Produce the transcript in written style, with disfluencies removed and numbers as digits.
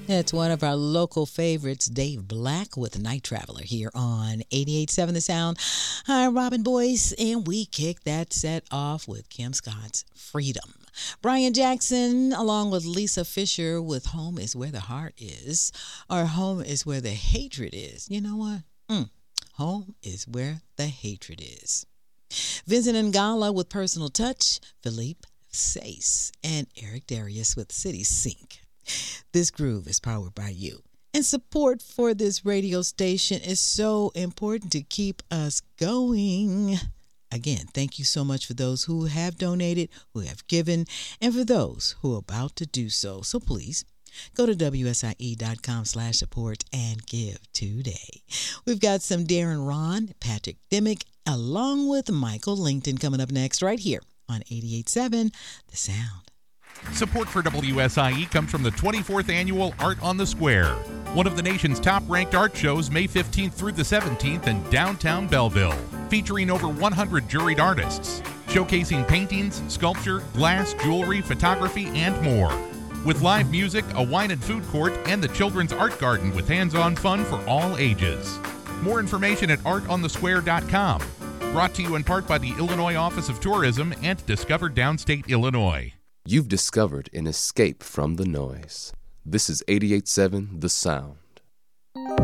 It's one of our local favorites, Dave Black with Night Traveler here on 88.7 The Sound. Hi, Robin Boyce, and we kick that set off with Kim Scott's Freedom. Brian Jackson, along with Lisa Fisher with Home is Where the Heart Is, or Home is Where the Hatred Is. You know what? Home is where the hatred is. Vincent Ngala with Personal Touch, Philippe Sace, and Eric Darius with City Sink. This groove is powered by you. And support for this radio station is so important to keep us going. Again, thank you so much for those who have donated, who have given, and for those who are about to do so. So please, go to WSIE.com/support and give today. We've got some Darren Ron, Patrick Dimmick, along with Michael Langton coming up next right here on 88.7 The Sound. Support for WSIE comes from the 24th Annual Art on the Square, one of the nation's top-ranked art shows, May 15th through the 17th in downtown Belleville, featuring over 100 juried artists, showcasing paintings, sculpture, glass, jewelry, photography, and more. With live music, a wine and food court, and the Children's Art Garden with hands-on fun for all ages. More information at artonthesquare.com. Brought to you in part by the Illinois Office of Tourism and Discover Downstate Illinois. You've discovered an escape from the noise. This is 88.7 The Sound.